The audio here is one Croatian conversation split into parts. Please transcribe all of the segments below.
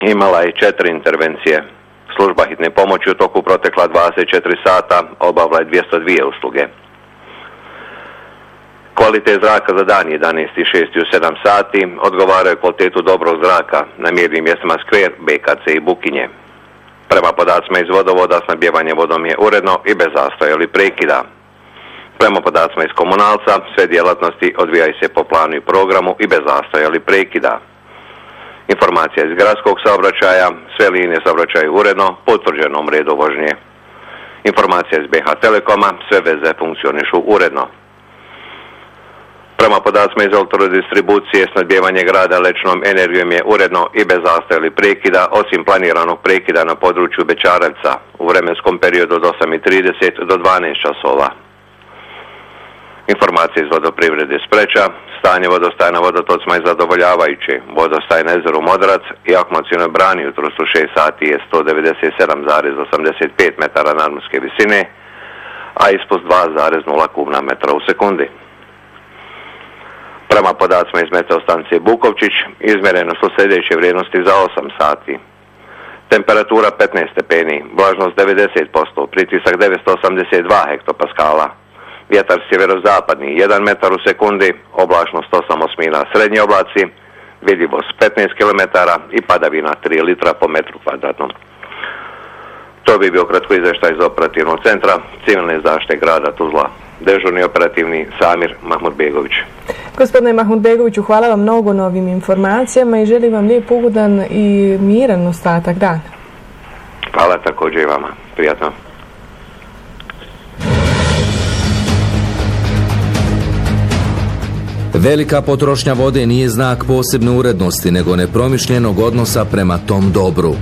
imala je 4 intervencije. Služba hitne pomoći u toku protekla 24 sata obavila je 202 usluge. Kvalitet zraka za dan 11.6. u 7 sati odgovaraju kvalitetu dobrog zraka na mjernim mjestima Skver, BKC i Bukinje. Prema podacima iz vodovoda, snabdijevanje vodom je uredno i bez zastoja ili prekida. Prema podacima iz komunalca, sve djelatnosti odvijaju se po planu i programu i bez zastoja ili prekida. Informacija iz gradskog saobraćaja, sve linije saobraćaju uredno, potvrđenom redu vožnje. Informacija iz BH Telekoma, sve veze funkcionišu uredno. Prema podacima iz elektrodistribucije, snabdijevanje grada električnom energijom je uredno i bez zastoja ili prekida, osim planiranog prekida na području Bećarevca u vremenskom periodu od 8.30 do 12 časova. Informacije iz vodoprivrede Spreča, stanje vodostaja na vodotocima je zadovoljavajuće. Vodostaj na jezeru Modrac i akumulacionoj brani jutro su 6 sati je 197,85 metara nadmorske visine, a ispod 2,0 kubna metra u sekundi. Prema podacima iz meteostanice Bukovčić, izmjereno su sljedeće vrijednosti za 8 sati. Temperatura 15 stepeni, vlažnost 90%, pritisak 982 hektopaskala, vjetar sjeverozapadni 1 metar u sekundi, oblačnost 8/8, srednji oblaci, vidljivost 15 km i padavina 3 litra po metru kvadratnom. To bi bio kratko izvještaj iz operativnog centra civilne zaštite grada Tuzla. Dežurni operativni Samir Mahmudbegović. Gospodine Mahmudbegoviću, hvala vam mnogo na ovim informacijama i želim vam lijep ugodan i miran ostatak dana. Hvala također i vama. Prijatno. Velika potrošnja vode nije znak posebne urednosti, nego nepromišljenog odnosa prema tom dobru.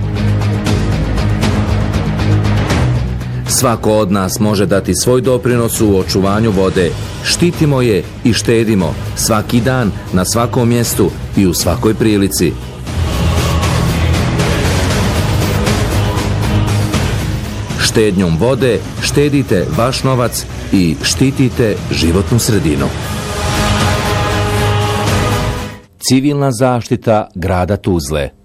Svako od nas može dati svoj doprinos u očuvanju vode. Štitimo je i štedimo svaki dan, na svakom mjestu i u svakoj prilici. Štednjom vode štedite vaš novac i štitite životnu sredinu. Civilna zaštita grada Tuzle.